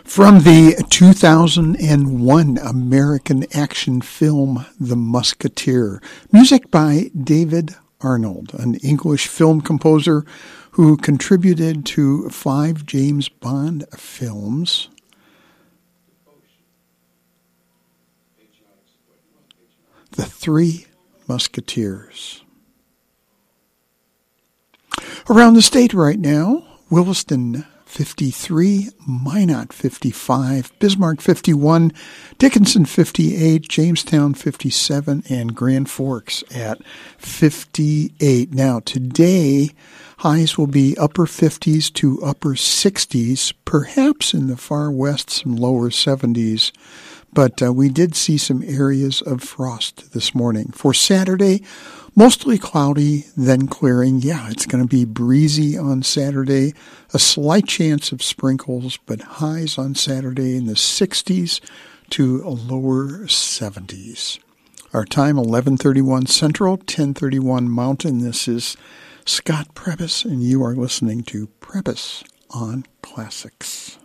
From the 2001 American action film The Musketeer, music by David Arnold, an English film composer who contributed to 5 James Bond films. The Three Musketeers. Around the state right now, Williston 53, Minot 55, Bismarck 51, Dickinson 58, Jamestown 57, and Grand Forks at 58. Now today, highs will be upper 50s to upper 60s, perhaps in the far west some lower 70s. But we did see some areas of frost this morning. For Saturday, mostly cloudy, then clearing. Yeah, it's going to be breezy on Saturday. A slight chance of sprinkles, but highs on Saturday in the 60s to a lower 70s. Our time, 11:31 Central, 10:31 Mountain. This is Scott Prebys, and you are listening to Prebys on Classics.